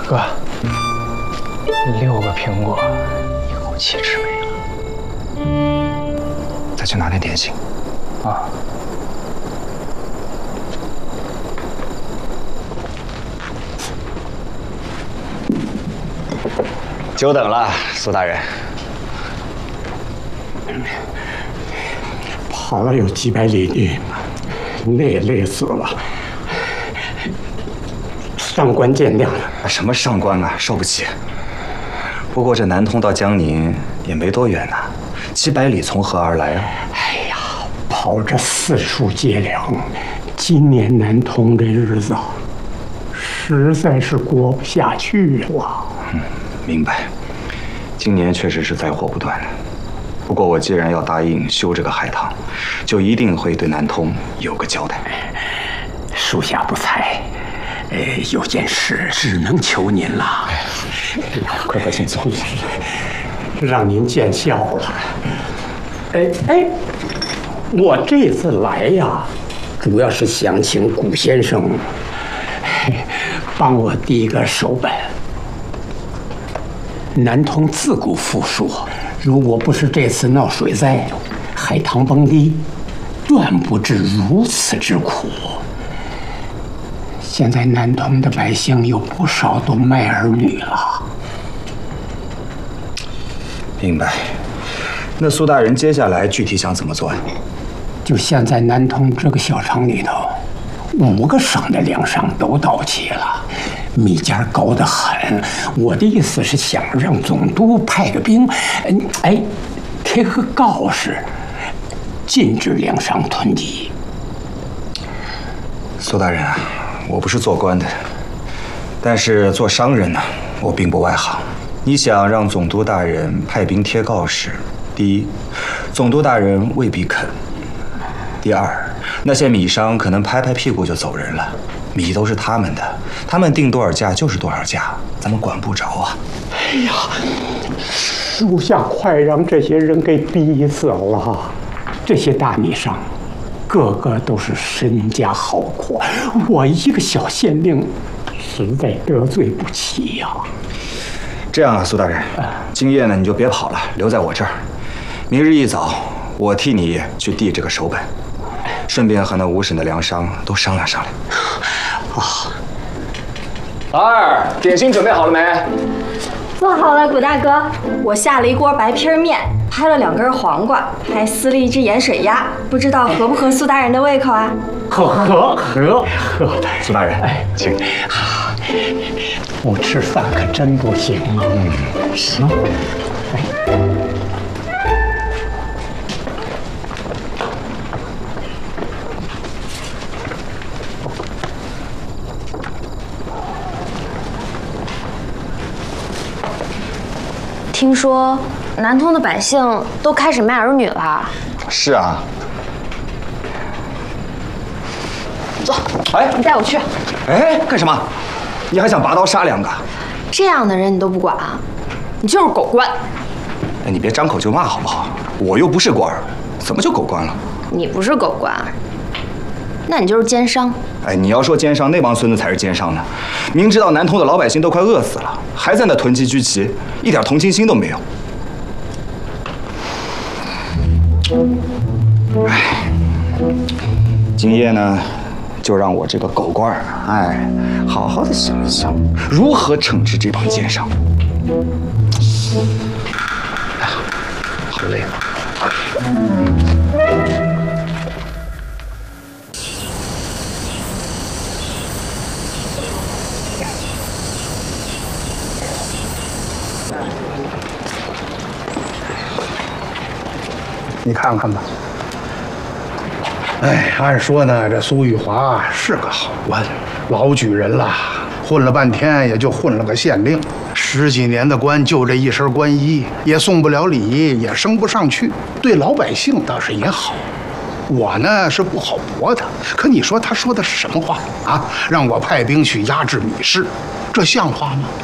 哥，6个苹果一口气吃没了。 再去拿点点心。 啊。 久等了，苏大人。 跑了有几百里地，累死了。上官见谅。 什么上官啊，受不起。不过这南通到江宁也没多远呐，700里从何而来啊？ 哎呀，跑着4处接粮，今年南通这日子实在是过不下去了。 明白。今年确实是灾祸不断的。不过我既然要答应修这个海棠，就一定会对南通有个交代。 属下不才，有件事只能求您了。 快请坐。 让您见笑了。我这次来呀，主要是想请古先生帮我递个手本。南通自古富庶，如果不是这次闹水灾，海棠崩堤，断不至如此之苦。现在南通的百姓有不少都卖儿女了。 明白。那苏大人接下来具体想怎么做呀？ 就现在南通这个小城里头，5个省的粮商都到齐了。米价高得很，我的意思是想让总督派个兵，贴个告示，禁止粮商囤积。 苏大人啊，我不是做官的，但是做商人呢，我并不外行。你想让总督大人派兵贴告示，第一，总督大人未必肯；第二，那些米商可能拍拍屁股就走人了。米都是他们的，他们定多少价就是多少价，咱们管不着啊。 哎呀，属下快让这些人给逼死了。这些大米商，个个都是身家豪阔，我一个小县令，实在得罪不起呀。 这样啊，苏大人，今夜呢你就别跑了，留在我这儿。明日一早，我替你去递这个手本，顺便和那5省的粮商都商量商量。 老二，点心准备好了没？ 做好了，古大哥。我下了一锅白皮面，拍了2根黄瓜，还撕了一只盐水鸭，不知道合不合苏大人的胃口啊？ 合。 苏大人，请。 不吃饭可真不行啊。行。 听说南通的百姓都开始卖儿女了。 是啊。 走，你带我去。 干什么？你还想拔刀杀2个？ 这样的人你都不管啊？你就是狗官。 你别张口就骂好不好？我又不是官儿，怎么就狗官了？ 你不是狗官，那你就是奸商。 你要说奸商，那帮孙子才是奸商呢。明知道南通的老百姓都快饿死了，还在那囤积居奇，一点同情心都没有。今夜呢，就让我这个狗官儿，好好的想一想，如何惩治这帮奸商。好累啊。 你看看吧。按说呢，这苏玉华是个好官，老举人了，混了半天也就混了个县令，10几年的官，就这一身官衣，也送不了礼，也升不上去，对老百姓倒是也好。我呢是不好驳他，可你说他说的是什么话啊？让我派兵去压制米市，这像话吗？